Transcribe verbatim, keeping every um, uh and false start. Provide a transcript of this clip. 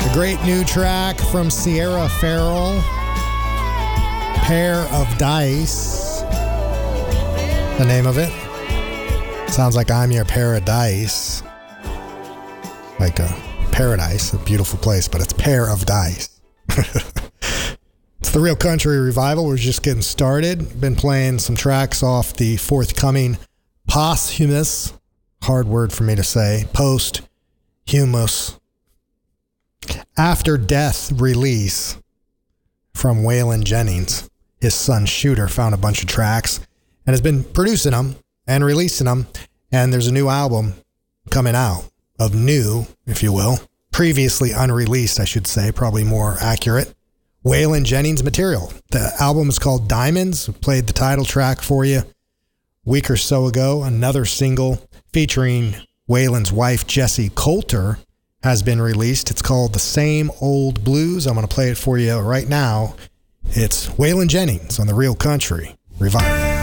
A great new track from Sierra Farrell, Pair of Dice, the name of it. Sounds like I'm your paradise. Like a paradise, a beautiful place, but it's Pair of Dice. It's the Real Country Revival. We're just getting started. Been playing some tracks off the forthcoming posthumous, hard word for me to say, posthumous, after death release from Waylon Jennings. His son Shooter found a bunch of tracks and has been producing them and releasing them. And there's a new album coming out of new, if you will, previously unreleased, I should say, probably more accurate, Waylon Jennings material. The album is called Diamonds. We played the title track for you a week or so ago. Another single featuring Waylon's wife, Jessie Coulter, has been released. It's called The Same Old Blues. I'm going to play it for you right now. It's Waylon Jennings on the Real Country Revival.